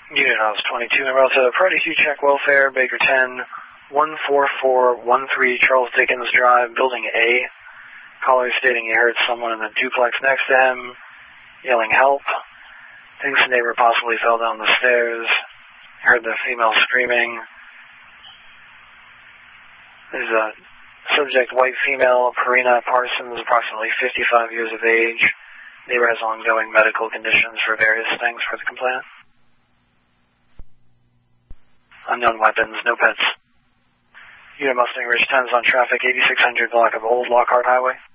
Unit House 22 in Delta, Priority Hugh Check Welfare, Baker 10, 14413 Charles Dickens Drive, Building A. Caller stating he heard someone in the duplex next to him yelling help. Thinks the neighbor possibly fell down the stairs. Heard the female screaming. There's a subject, white female, Karina Parsons, approximately 55 years of age. Neighbor has ongoing medical conditions for various things for the complainant. Unknown weapons, no pets. Unit Mustang Ridge 10 is on traffic, 8600 block of Old Lockhart Highway.